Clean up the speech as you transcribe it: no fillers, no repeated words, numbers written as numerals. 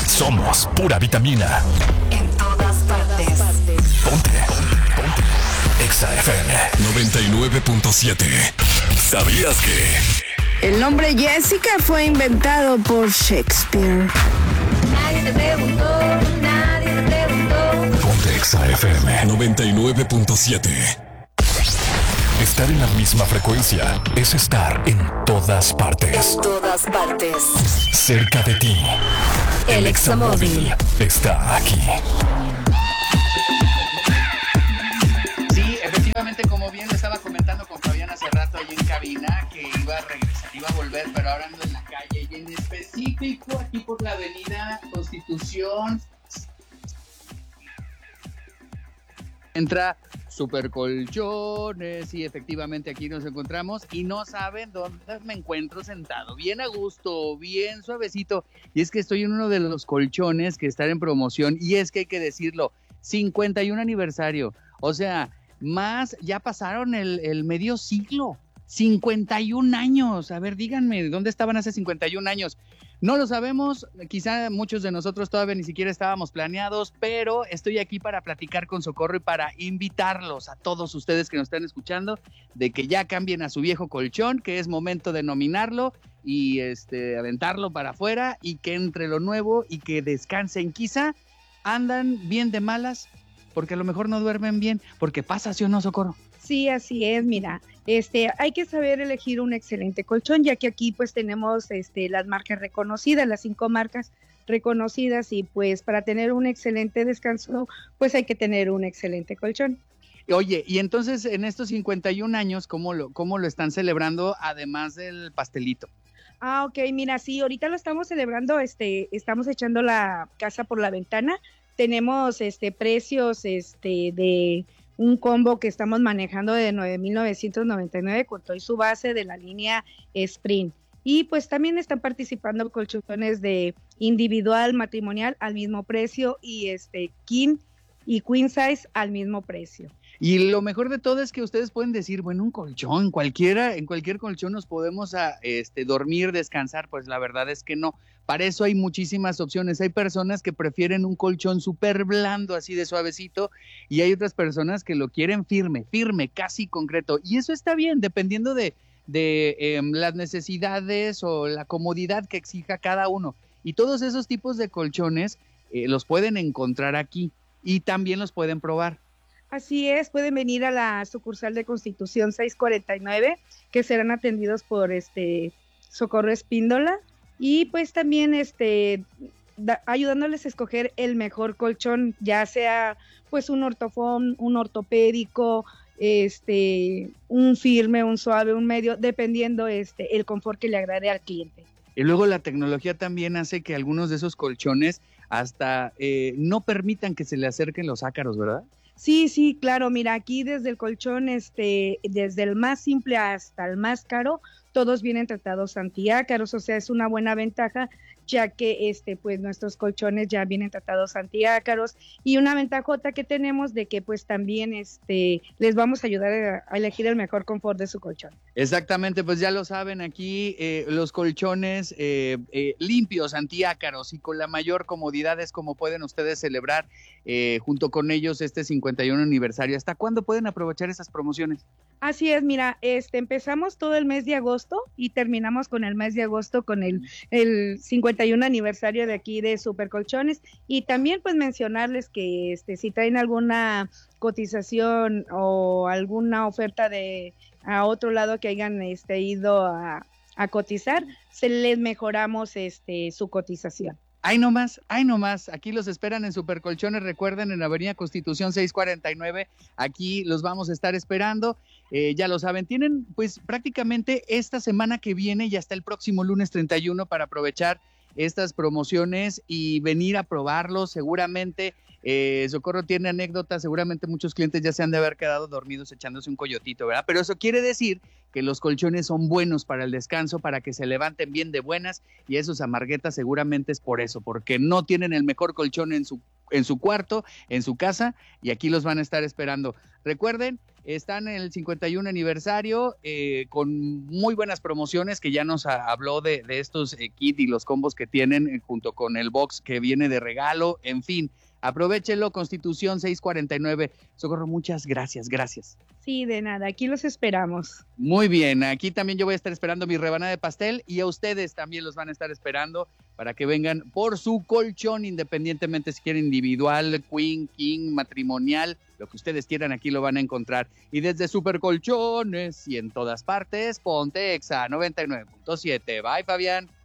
Somos pura vitamina. En todas partes. Ponte. Exa FM 99.7. ¿Sabías que? El nombre Jessica fue inventado por Shakespeare. Nadie te preguntó. Ponte Exa FM 99.7. Estar en la misma frecuencia es estar en todas partes. En todas partes. Cerca de ti. El Examóvil está aquí. Sí, efectivamente, como bien le estaba comentando con Fabián hace rato allí en cabina, que iba a regresar, iba a volver, pero ahora ando en la calle y en específico aquí por la avenida Constitución. Entra Supercolchones y efectivamente aquí nos encontramos y no saben dónde me encuentro sentado, bien a gusto, bien suavecito, y es que estoy en uno de los colchones que están en promoción y es que hay que decirlo, 51 aniversario, o sea, ya pasaron el medio siglo, 51 años, a ver, díganme, ¿dónde estaban hace 51 años? No lo sabemos, quizá muchos de nosotros todavía ni siquiera estábamos planeados, pero estoy aquí para platicar con Socorro y para invitarlos a todos ustedes que nos están escuchando de que ya cambien a su viejo colchón, que es momento de nominarlo y aventarlo para afuera y que entre lo nuevo y que descansen. Quizá andan bien de malas porque a lo mejor no duermen bien, porque pasa, ¿sí o no, Socorro? Sí, así es, mira, hay que saber elegir un excelente colchón, ya que aquí pues tenemos las marcas reconocidas, las 5 marcas reconocidas y pues para tener un excelente descanso pues hay que tener un excelente colchón. Oye, y entonces en estos 51 años, ¿cómo lo están celebrando además del pastelito? Ah, ok, mira, sí, ahorita lo estamos celebrando, estamos echando la casa por la ventana, tenemos precios de un combo que estamos manejando de 9,999 con toda su base de la línea Sprint. Y pues también están participando colchones de individual, matrimonial al mismo precio y king y queen size al mismo precio. Y lo mejor de todo es que ustedes pueden decir, bueno, un colchón, en cualquier colchón nos podemos dormir, descansar, pues la verdad es que no. Para eso hay muchísimas opciones. Hay personas que prefieren un colchón súper blando, así de suavecito, y hay otras personas que lo quieren firme, casi concreto. Y eso está bien, dependiendo de las necesidades o la comodidad que exija cada uno. Y todos esos tipos de colchones los pueden encontrar aquí y también los pueden probar. Así es, pueden venir a la sucursal de Constitución 649, que serán atendidos por Socorro Espíndola, y pues también ayudándoles a escoger el mejor colchón, ya sea pues un ortofón, un ortopédico, un firme, un suave, un medio, dependiendo el confort que le agrade al cliente. Y luego la tecnología también hace que algunos de esos colchones hasta no permitan que se le acerquen los ácaros, ¿verdad? Sí, claro, mira, aquí desde el colchón, desde el más simple hasta el más caro, todos vienen tratados antiácaros, o sea, es una buena ventaja, ya que pues nuestros colchones ya vienen tratados antiácaros, y una ventajota que tenemos de que pues también les vamos a ayudar a elegir el mejor confort de su colchón. Exactamente, pues ya lo saben aquí, los colchones limpios, antiácaros y con la mayor comodidad es como pueden ustedes celebrar junto con ellos este 51 aniversario. ¿Hasta cuándo pueden aprovechar esas promociones? Así es, mira, empezamos todo el mes de agosto y terminamos con el mes de agosto con el 51 aniversario de aquí de Supercolchones, y también pues mencionarles que si traen alguna cotización o alguna oferta a otro lado que hayan ido a cotizar, se les mejoramos su cotización. Ahí nomás, aquí los esperan en Supercolchones, recuerden, en Avenida Constitución 649, aquí los vamos a estar esperando, ya lo saben, tienen pues prácticamente esta semana que viene y hasta el próximo lunes 31 para aprovechar estas promociones y venir a probarlos. Seguramente Socorro tiene anécdotas, seguramente muchos clientes ya se han de haber quedado dormidos echándose un coyotito, ¿verdad? Pero eso quiere decir que los colchones son buenos para el descanso, para que se levanten bien de buenas, y esos amarguetas seguramente es por eso, porque no tienen el mejor colchón en su cuarto, en su casa, y aquí los van a estar esperando. Recuerden Están en el 51 aniversario con muy buenas promociones que ya nos habló de estos kits y los combos que tienen junto con el box que viene de regalo, en fin. Aprovechenlo, Constitución 649. Socorro, muchas gracias. Sí, de nada, aquí los esperamos. Muy bien, aquí también yo voy a estar esperando mi rebanada de pastel y a ustedes también los van a estar esperando para que vengan por su colchón, independientemente si quieren individual, queen, king, matrimonial, lo que ustedes quieran aquí lo van a encontrar. Y desde Super Colchones y en todas partes, ponte Exa 99.7. Bye, Fabián.